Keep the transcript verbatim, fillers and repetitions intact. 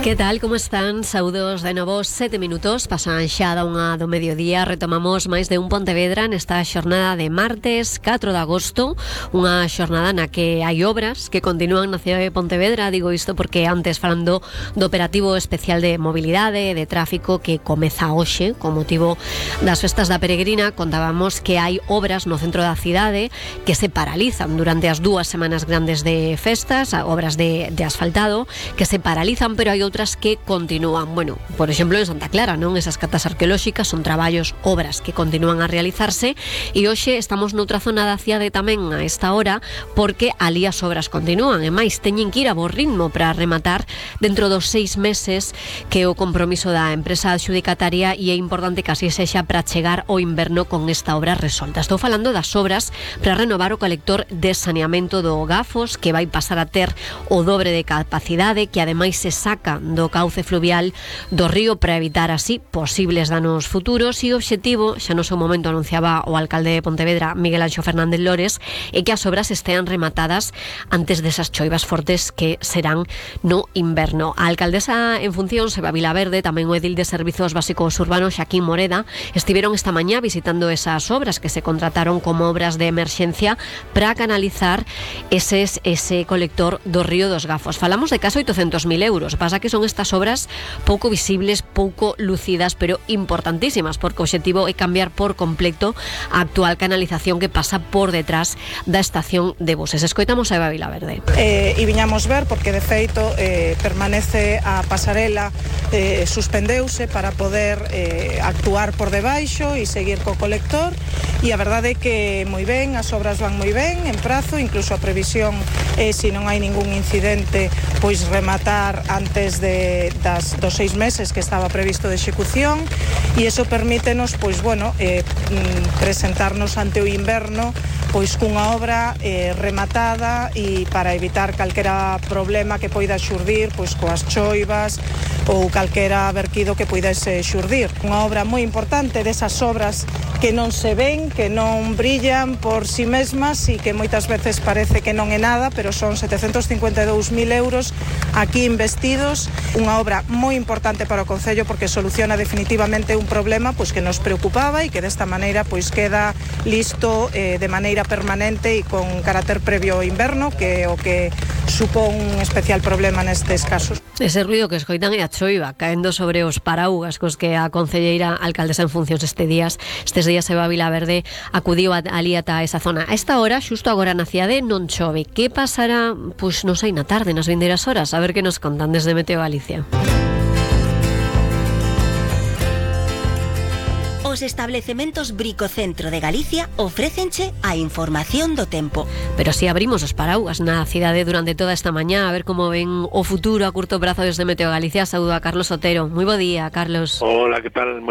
Que tal, como están? Saúdos de novo, sete minutos, pasan xa da unha do mediodía. Retomamos máis de un Pontevedra nesta xornada de martes catro de agosto, unha xornada na que hai obras que continúan na cidade de Pontevedra. Digo isto porque antes, falando do operativo especial de mobilidade e de tráfico que comeza hoxe con motivo das festas da Peregrina, contábamos que hai obras no centro da cidade que se paralizan durante as dúas semanas grandes de festas, obras de, de asfaltado que se paralizan, pero hai outras que continúan. Bueno, por exemplo, en Santa Clara, non? Esas catas arqueolóxicas son traballos, obras que continúan a realizarse, e hoxe estamos noutra zona da cidade tamén a esta hora, porque ali as obras continúan, e máis teñen que ir a bo ritmo para rematar dentro dos seis meses que o compromiso da empresa adxudicataria, e é importante que así sexa para chegar ao inverno con esta obra resolta. Estou falando das obras para renovar o colector de saneamento do Gafos, que vai pasar a ter o dobre de capacidade, que ademais se saca do cauce fluvial do río para evitar así posibles danos futuros, e o obxectivo, xa no seu momento anunciaba o alcalde de Pontevedra, Miguel Anxo Fernández Lores, é que as obras estean rematadas antes desas choivas fortes que serán no inverno. A alcaldesa en función, Seba Vilaverde, tamén o edil de Servizos Básicos Urbanos, Xaquín Moreda, estiveron esta mañá visitando esas obras que se contrataron como obras de emerxencia para canalizar eses, ese colector do río dos Gafos. Falamos de case oitocentos mil euros, pasa que son estas obras pouco visibles, pouco lucidas, pero importantísimas, porque o obxectivo é cambiar por completo a actual canalización que pasa por detrás da estación de buses. Escoitamos a Eva Vilaverde. Eh, e viñamos ver, porque de feito eh, permanece a pasarela, eh, suspendeuse para poder eh, actuar por debaixo e seguir co colector, e a verdade é que moi ben, as obras van moi ben, en prazo, incluso a previsión é, eh, se non hai ningún incidente, pois rematar antes de, das, dos seis meses que estaba previsto de execución, e iso permítenos, pois, bueno, eh, presentarnos ante o inverno pois cunha obra eh, rematada, e para evitar calquera problema que poida xurdir pois coas choivas ou calquera verquido que poidese xurdir. Unha obra moi importante, desas obras que non se ven, que non brillan por si mesmas e que moitas veces parece que non é nada, pero son setecentos cincuenta e dous mil euros aquí investidos. Unha obra moi importante para o Concello, porque soluciona definitivamente un problema pois que nos preocupaba, e que desta maneira pois queda listo eh, de maneira permanente e con carácter previo ao inverno, que é o que supón un especial problema nestes casos. Ese ruido que escoitan é a choiva caendo sobre os paraugas cos que a concelleira alcaldesa en funcións este días, estes días Eva Vilaverde acudiu ali ata esa zona. A esta hora, xusto agora na cidade, non chove. Que pasará, pois non sei, na tarde, nas vindeiras horas? A ver que nos contan desde Meteo Galicia. Os establecementos Bricocentro de Galicia ofrécenche a información do tempo. Pero si abrimos os paraugas na cidade durante toda esta mañá, a ver como ven o futuro a curto prazo desde Meteo Galicia. Saúdo a Carlos Otero. Moi bo día, Carlos. Hola, que tal?